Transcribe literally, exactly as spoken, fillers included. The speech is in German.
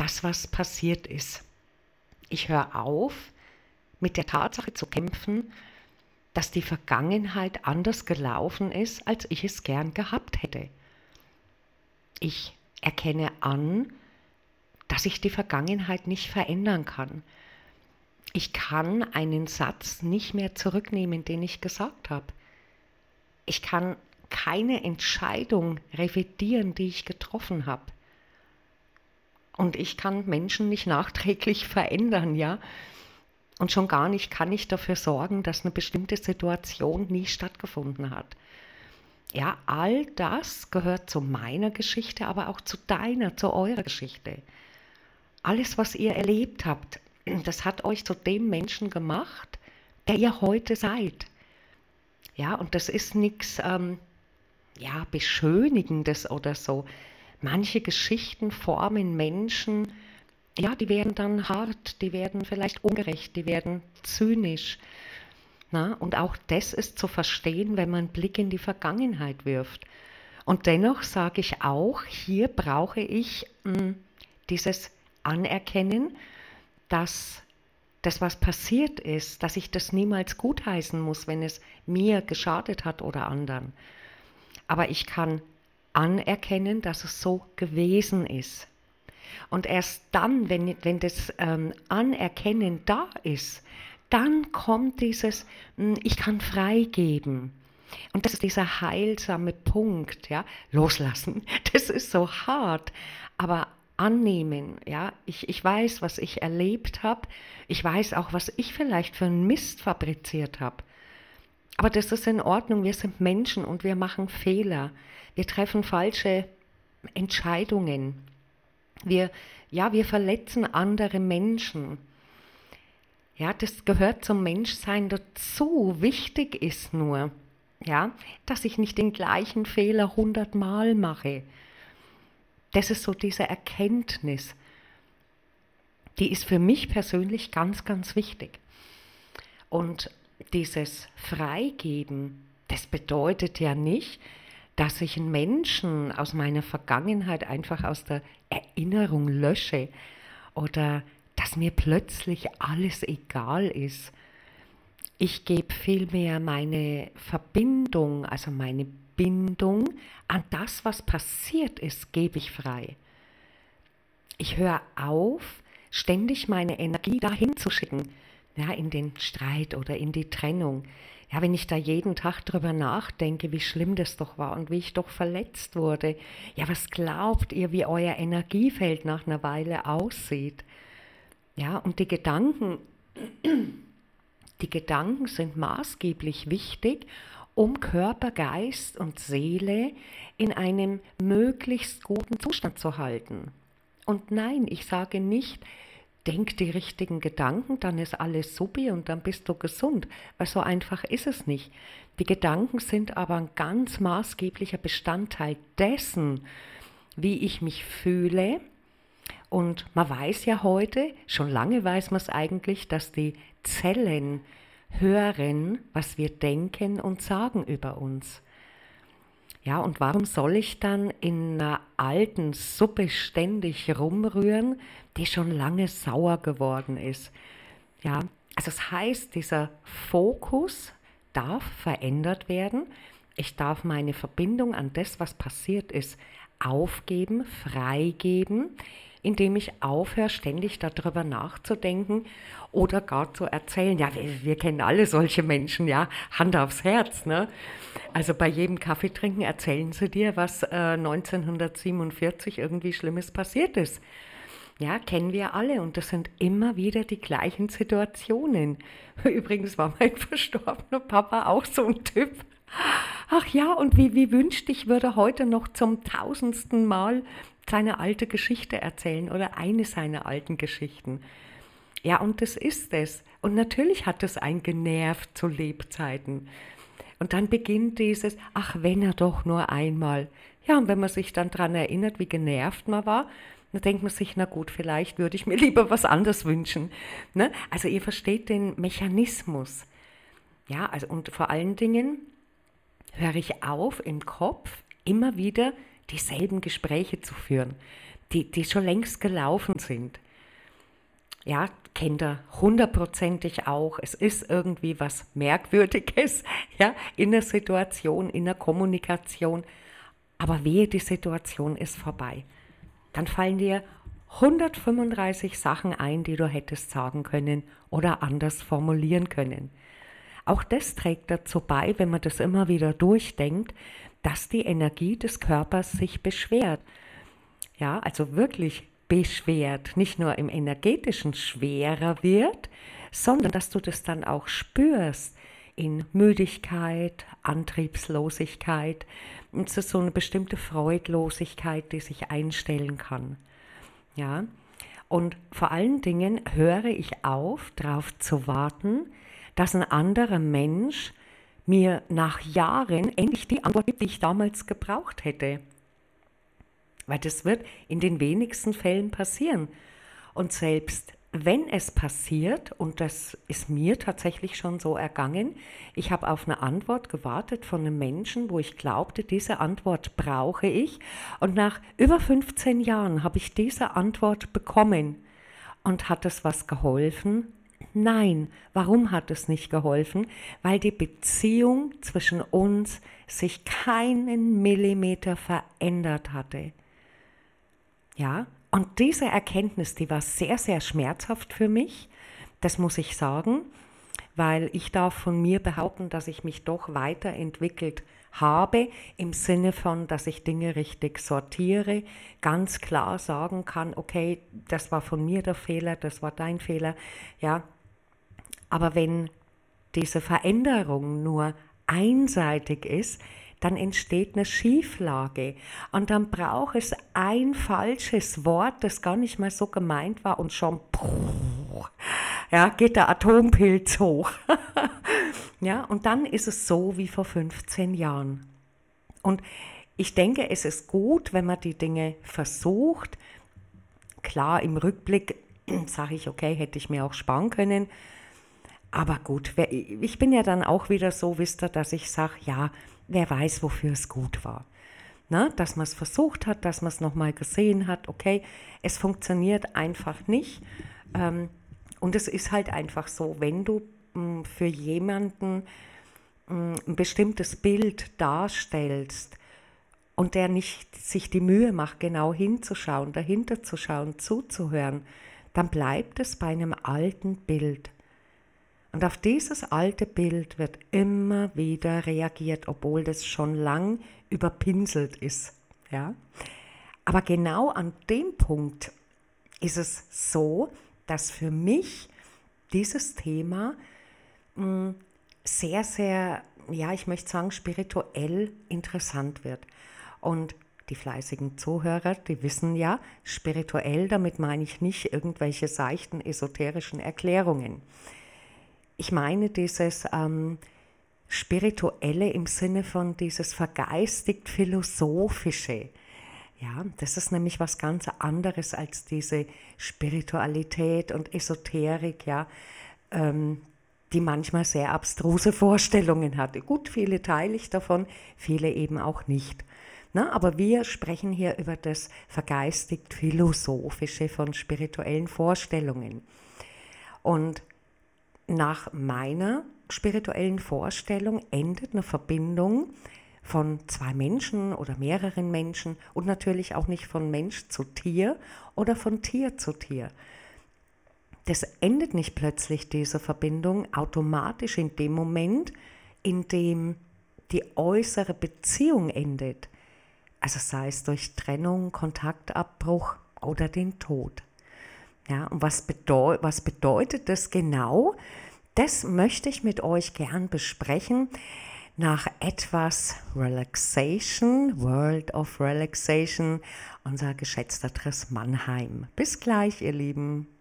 das, was passiert ist. Ich höre auf, mit der Tatsache zu kämpfen, dass die Vergangenheit anders gelaufen ist, als ich es gern gehabt hätte. Ich erkenne an, dass ich die Vergangenheit nicht verändern kann. Ich kann einen Satz nicht mehr zurücknehmen, den ich gesagt habe. Ich kann keine Entscheidung revidieren, die ich getroffen habe. Und ich kann Menschen nicht nachträglich verändern, ja. Und schon gar nicht kann ich dafür sorgen, dass eine bestimmte Situation nie stattgefunden hat. Ja, all das gehört zu meiner Geschichte, aber auch zu deiner, zu eurer Geschichte. Alles, was ihr erlebt habt, das hat euch zu dem Menschen gemacht, der ihr heute seid. Ja, und das ist nichts ähm, ja, Beschönigendes oder so. Manche Geschichten formen Menschen, ja, die werden dann hart, die werden vielleicht ungerecht, die werden zynisch. Na, und auch das ist zu verstehen, wenn man einen Blick in die Vergangenheit wirft. Und dennoch sage ich auch, hier brauche ich mh, dieses Anerkennen, dass das, was passiert ist, dass ich das niemals gutheißen muss, wenn es mir geschadet hat oder anderen. Aber ich kann anerkennen, dass es so gewesen ist. Und erst dann, wenn, wenn das ähm, Anerkennen da ist, dann kommt dieses, mh, ich kann freigeben. Und das ist dieser heilsame Punkt, ja, loslassen. Das ist so hart, aber annehmen, ja, ich, ich weiß, was ich erlebt habe, ich weiß auch, was ich vielleicht für einen Mist fabriziert habe. Aber das ist in Ordnung, wir sind Menschen und wir machen Fehler, wir treffen falsche Entscheidungen, wir, ja, wir verletzen andere Menschen. Ja, das gehört zum Menschsein dazu. Wichtig ist nur, ja, dass ich nicht den gleichen Fehler hundertmal mache. Das ist so diese Erkenntnis. Die ist für mich persönlich ganz, ganz wichtig. Und dieses Freigeben, das bedeutet ja nicht, dass ich einen Menschen aus meiner Vergangenheit einfach aus der Erinnerung lösche oder dass mir plötzlich alles egal ist. Ich gebe vielmehr meine Verbindung, also meine Bindung an das, was passiert ist, gebe ich frei. Ich höre auf, ständig meine Energie dahin zu schicken, ja, in den Streit oder in die Trennung. Ja, wenn ich da jeden Tag drüber nachdenke, wie schlimm das doch war und wie ich doch verletzt wurde. Ja, was glaubt ihr, wie euer Energiefeld nach einer Weile aussieht? Ja, und die Gedanken, die Gedanken sind maßgeblich wichtig, um Körper, Geist und Seele in einem möglichst guten Zustand zu halten. Und nein, ich sage nicht, denk die richtigen Gedanken, dann ist alles supi und dann bist du gesund, weil so einfach ist es nicht. Die Gedanken sind aber ein ganz maßgeblicher Bestandteil dessen, wie ich mich fühle. Und man weiß ja heute, schon lange weiß man es eigentlich, dass die Zellen hören, was wir denken und sagen über uns. Ja, und warum soll ich dann in einer alten Suppe ständig rumrühren, die schon lange sauer geworden ist? Ja, also das heißt, dieser Fokus darf verändert werden. Ich darf meine Verbindung an das, was passiert ist, aufgeben, freigeben, indem ich aufhöre, ständig darüber nachzudenken oder gar zu erzählen. Ja, wir, wir kennen alle solche Menschen, ja, Hand aufs Herz, ne? Also bei jedem Kaffeetrinken erzählen sie dir, was äh, neunzehnhundertsiebenundvierzig irgendwie Schlimmes passiert ist. Ja, kennen wir alle und das sind immer wieder die gleichen Situationen. Übrigens war mein verstorbener Papa auch so ein Typ. Ach ja, und wie, wie wünschte ich, würde heute noch zum tausendsten Mal seine alte Geschichte erzählen oder eine seiner alten Geschichten. Ja, und das ist es. Und natürlich hat es einen genervt zu Lebzeiten. Und dann beginnt dieses, ach, wenn er doch nur einmal. Ja, und wenn man sich dann daran erinnert, wie genervt man war, dann denkt man sich, na gut, vielleicht würde ich mir lieber was anderes wünschen. Ne? Also ihr versteht den Mechanismus. Ja, also und vor allen Dingen höre ich auf, im Kopf immer wieder dieselben Gespräche zu führen. die, die schon längst gelaufen sind. Ja, kennt ihr hundertprozentig auch. Es ist irgendwie was Merkwürdiges, ja, in der Situation, in der Kommunikation. Aber wehe, die Situation ist vorbei. Dann fallen dir hundertfünfunddreißig Sachen ein, die du hättest sagen können oder anders formulieren können. Auch das trägt dazu bei, wenn man das immer wieder durchdenkt, dass die Energie des Körpers sich beschwert. Ja, also wirklich beschwert, nicht nur im Energetischen schwerer wird, sondern dass du das dann auch spürst in Müdigkeit, Antriebslosigkeit, und so so eine bestimmte Freudlosigkeit, die sich einstellen kann. Ja, und vor allen Dingen höre ich auf, darauf zu warten, dass ein anderer Mensch mir nach Jahren endlich die Antwort gibt, die ich damals gebraucht hätte. Weil das wird in den wenigsten Fällen passieren. Und selbst wenn es passiert, und das ist mir tatsächlich schon so ergangen, ich habe auf eine Antwort gewartet von einem Menschen, wo ich glaubte, diese Antwort brauche ich. Und nach über fünfzehn Jahren habe ich diese Antwort bekommen. Und hat es was geholfen? Nein. Warum hat es nicht geholfen? Weil die Beziehung zwischen uns sich keinen Millimeter verändert hatte. Ja, und diese Erkenntnis, die war sehr, sehr schmerzhaft für mich, das muss ich sagen, weil ich darf von mir behaupten, dass ich mich doch weiterentwickelt habe, im Sinne von, dass ich Dinge richtig sortiere, ganz klar sagen kann, okay, das war von mir der Fehler, das war dein Fehler, ja, aber wenn diese Veränderung nur einseitig ist, dann entsteht eine Schieflage und dann braucht es ein falsches Wort, das gar nicht mal so gemeint war und schon ja, geht der Atompilz hoch. Ja, und dann ist es so wie vor fünfzehn Jahren. Und ich denke, es ist gut, wenn man die Dinge versucht. Klar, im Rückblick sage ich, okay, hätte ich mir auch sparen können. Aber gut, ich bin ja dann auch wieder so, wisst ihr, dass ich sage, ja, wer weiß, wofür es gut war. Na, dass man es versucht hat, dass man es nochmal gesehen hat, okay, es funktioniert einfach nicht. Ähm, und es ist halt einfach so, wenn du mh, für jemanden mh, ein bestimmtes Bild darstellst und der nicht sich die Mühe macht, genau hinzuschauen, dahinter zu schauen, zuzuhören, dann bleibt es bei einem alten Bild. Und auf dieses alte Bild wird immer wieder reagiert, obwohl das schon lang überpinselt ist. Ja? Aber genau an dem Punkt ist es so, dass für mich dieses Thema mh, sehr, sehr, ja, ich möchte sagen, spirituell interessant wird. Und die fleißigen Zuhörer, die wissen ja, spirituell, damit meine ich nicht irgendwelche seichten, esoterischen Erklärungen. Ich meine dieses ähm, Spirituelle im Sinne von dieses vergeistigt-philosophische. Ja, das ist nämlich was ganz anderes als diese Spiritualität und Esoterik, ja, ähm, die manchmal sehr abstruse Vorstellungen hatte. Gut, viele teile ich davon, viele eben auch nicht. Na, aber wir sprechen hier über das vergeistigt-philosophische von spirituellen Vorstellungen. Und nach meiner spirituellen Vorstellung endet eine Verbindung von zwei Menschen oder mehreren Menschen und natürlich auch nicht von Mensch zu Tier oder von Tier zu Tier. Das endet nicht plötzlich, diese Verbindung, automatisch in dem Moment, in dem die äußere Beziehung endet. Also sei es durch Trennung, Kontaktabbruch oder den Tod. Ja, und was, bedeu- was bedeutet das genau? Das möchte ich mit euch gern besprechen nach etwas Relaxation, World of Relaxation, unser geschätzter Triss Mannheim. Bis gleich, ihr Lieben.